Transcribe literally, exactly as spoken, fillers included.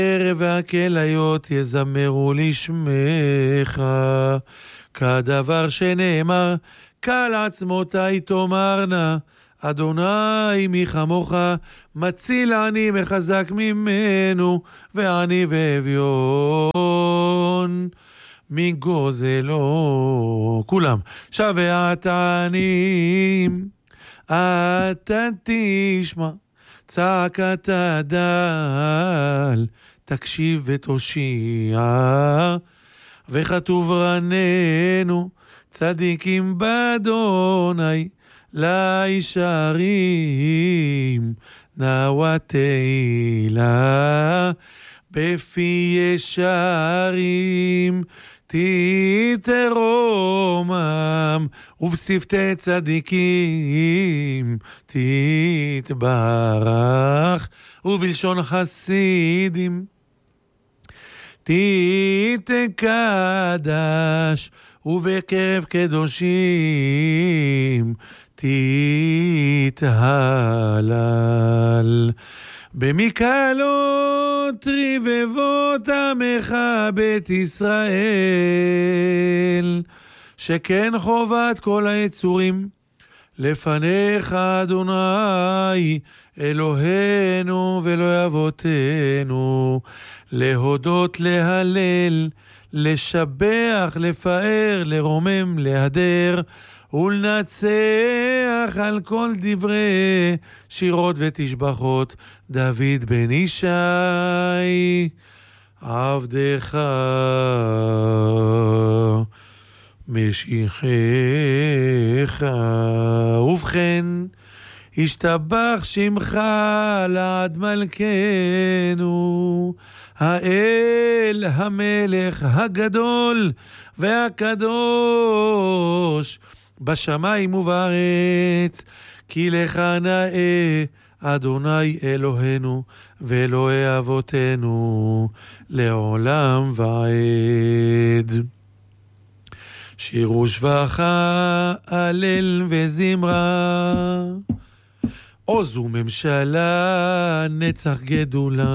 הערב והכליות יזמרו לשמך, כדבר שנאמר, קל עצמותי תאמרנה, אדוני מי כמוך, מציל עני מחזק ממנו, ועני ואביון מגוזלו. כולם. שוועת עניים, אתה תשמע, צעקת הדל, תקשיב ותושיע, וכתוב רננו, צדיקים באדוני, לישרים נאווה תהילה, בפי ישרים תתרומם, ובשפתי צדיקים תתברך, ובלשון חסידים תתקדש, ובקרב קדושים תתהלל. במקהלות רבבות עמך בית ישראל, שכן חובת כל היצורים לפניך אדוני אלוהינו ואלוהי אבותינו, להודות, להלל, לשבח, לפאר, לרומם, להדר ולנצח על כל דברי שירות ותשבחות דוד בן ישי עבדך משיחך. ובכן, השתבח שמך לעד מלכנו, האל המלך הגדול והקדוש בשמיים ובארץ, כי לך נאה אדוני אלוהינו ואלוהי אבותינו לעולם ועד. שירו שבח, הלל וזמרה, עוז וממשלה, נצח גדולה.